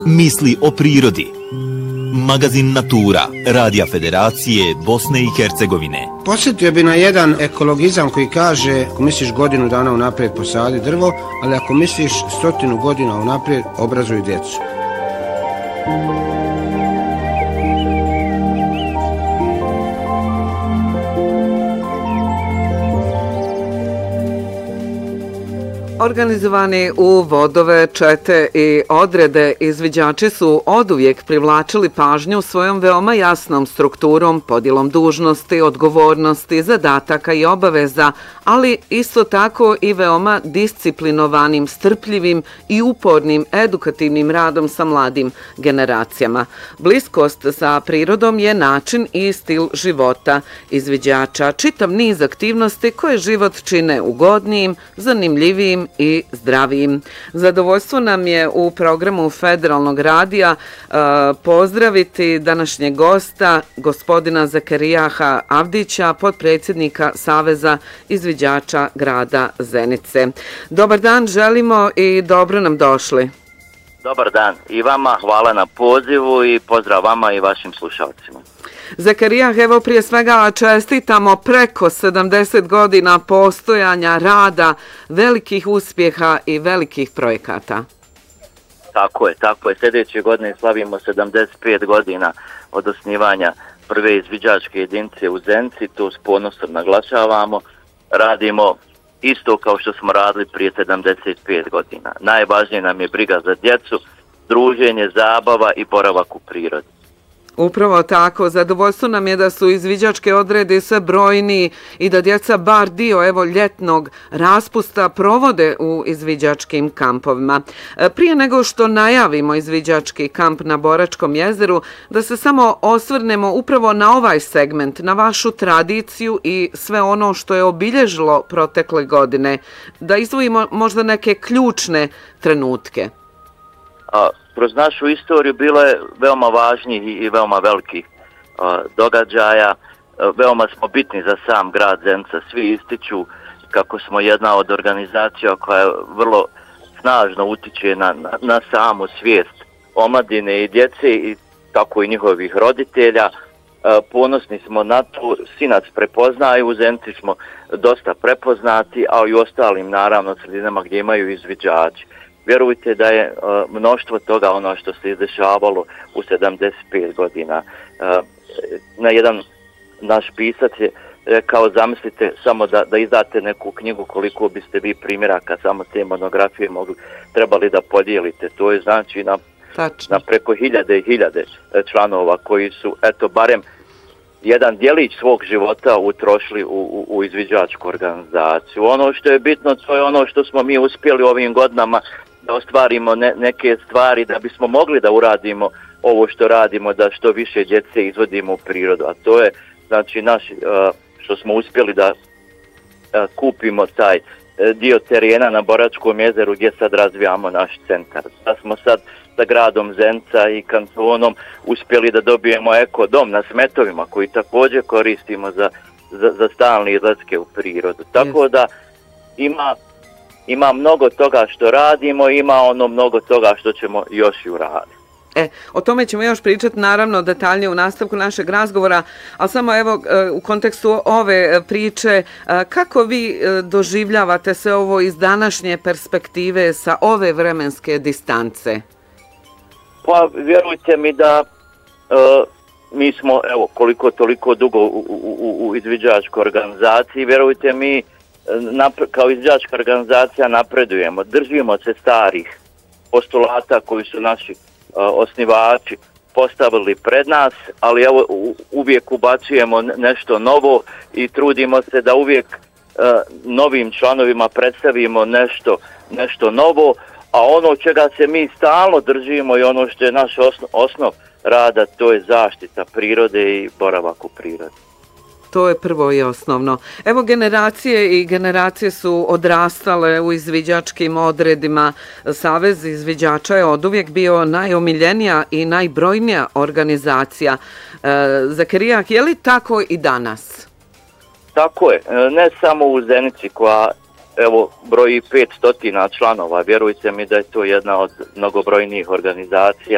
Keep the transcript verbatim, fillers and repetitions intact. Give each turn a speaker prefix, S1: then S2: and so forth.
S1: Misli o prirodi. Magazin Natura, Radija Federacije Bosne i Hercegovine.
S2: Posjetio bi na jedan ekologizam koji kaže ako misliš godinu dana unaprijed posadi drvo, ali ako misliš stotinu godina unaprijed obrazuj djecu.
S3: Organizovani u vodove, čete i odrede, izviđači su oduvijek privlačili pažnju svojom veoma jasnom strukturom, podjelom dužnosti, odgovornosti, zadataka i obaveza, ali isto tako i veoma disciplinovanim, strpljivim i upornim edukativnim radom sa mladim generacijama. Bliskost sa prirodom je način i stil života izviđača, čitav niz aktivnosti koje život čine ugodnijim, zanimljivijim i zdravijim. Zadovoljstvo nam je u programu Federalnog radija uh, pozdraviti današnjeg gosta, gospodina Zakarijaha Avdića, potpredsjednika Saveza izviđača grada Zenice. Dobar dan želimo i dobro nam došli.
S4: Dobar dan i vama, hvala na pozivu i pozdrav vama i vašim slušalcima.
S3: Zakarijah, evo prije svega čestitamo preko sedamdeset godina postojanja, rada, velikih uspjeha i velikih projekata.
S4: Tako je, tako je. Sljedeće godine slavimo sedamdeset pet godina od osnivanja prve izviđačke jedinice u Zenici, to s ponosom naglašavamo. Radimo isto kao što smo radili prije sedamdeset pet godina. Najvažnije nam je briga za djecu, druženje, zabava i boravak u prirodi.
S3: Upravo tako, zadovoljstvo nam je da su izviđačke odrede sve brojniji i da djeca bar dio evo ljetnog raspusta provode u izviđačkim kampovima. Prije nego što najavimo izviđački kamp na Boračkom jezeru, da se samo osvrnemo upravo na ovaj segment, na vašu tradiciju i sve ono što je obilježilo protekle godine, da izdvojimo možda neke ključne trenutke.
S4: A, kroz našu istoriju bilo je veoma važnih i veoma velikih a, događaja. A, veoma smo bitni za sam grad Zenica. Svi ističu kako smo jedna od organizacija koja vrlo snažno utiče na, na, na samu svijest omladine i djece i tako i njihovih roditelja. A, ponosni smo na to, svi nas prepoznaju, u Zenici smo dosta prepoznati, a i u ostalim naravno sredinama gdje imaju izviđači. Vjerujte da je uh, mnoštvo toga ono što se izdešavalo u sedamdeset pet godina. Uh, na jedan naš pisac je rekao, zamislite samo da, da izdate neku knjigu koliko biste vi primjeraka samo te monografije mogli, trebali da podijelite. To je znači na, na preko hiljade i hiljade članova koji su, eto, barem jedan dijelić svog života utrošili u, u, u izviđačku organizaciju. Ono što je bitno, to je ono što smo mi uspjeli ovim godinama da ostvarimo ne, neke stvari da bismo mogli da uradimo ovo što radimo, da što više djece izvodimo u prirodu. A to je znači naš, što smo uspjeli da kupimo taj dio terena na Boračkom jezeru gdje sad razvijamo naš centar. Da smo sad sa gradom Zenica i kantonom uspjeli da dobijemo eko dom na Smetovima koji također koristimo za, za, za stalne izletke u prirodu. Tako da ima Ima mnogo toga što radimo, ima ono mnogo toga što ćemo još i uraditi.
S3: E, o tome ćemo još pričati naravno detaljnije u nastavku našeg razgovora, ali samo evo u kontekstu ove priče, kako vi doživljavate se ovo iz današnje perspektive sa ove vremenske distance?
S4: Pa vjerujte mi da uh, mi smo, evo, koliko toliko dugo u, u, u izviđačkoj organizaciji, vjerujte mi, Napre, kao izviđačka organizacija napredujemo, držimo se starih postulata koji su naši uh, osnivači postavili pred nas, ali evo u, uvijek ubacujemo nešto novo i trudimo se da uvijek uh, novim članovima predstavimo nešto, nešto novo, a ono čega se mi stalno držimo i ono što je naš osnov, osnov rada, to je zaštita prirode i boravak u prirodi.
S3: To je prvo i osnovno. Evo, generacije i generacije su odrastale u izviđačkim odredima. Savez izviđača je oduvijek bio najomiljenija i najbrojnija organizacija. E, Zakarijah, je li tako i danas?
S4: Tako je. Ne samo u Zenici koja evo broji petsto članova. Vjerujte mi da je to jedna od mnogobrojnijih organizacija